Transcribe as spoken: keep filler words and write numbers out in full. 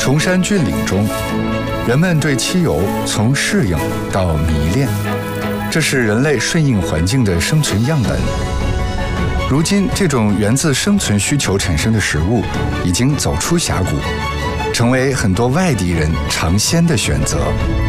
崇山峻岭中，人们对汽油从适应到迷恋，这是人类顺应环境的生存样本。如今，这种源自生存需求产生的食物已经走出峡谷，成为很多外地人尝鲜的选择。